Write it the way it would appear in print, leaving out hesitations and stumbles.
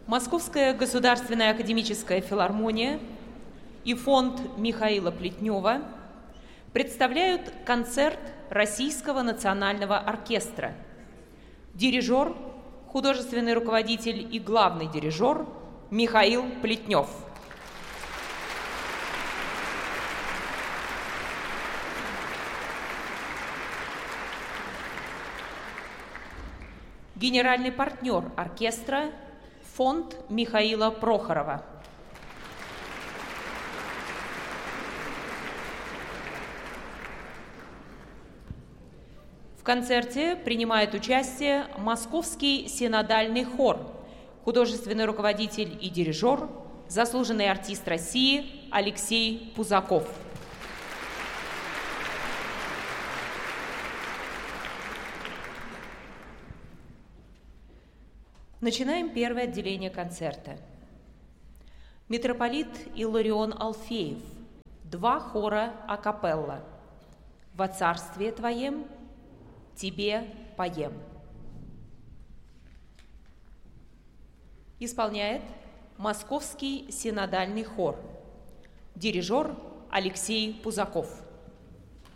Московская государственная академическая филармония и фонд Михаила Плетнева представляют концерт Российского национального оркестра. Дирижер, художественный руководитель и главный дирижер Михаил Плетнев. Генеральный партнер оркестра – фонд Михаила Прохорова. В концерте принимает участие Московский синодальный хор, художественный руководитель и дирижер, заслуженный артист России Алексей Пузаков. Начинаем первое отделение концерта. Митрополит Илларион Алфеев. Два хора акапелла. «Во царствие Твоем Тебе поем». Исполняет Московский синодальный хор. Дирижер Алексей Пузаков.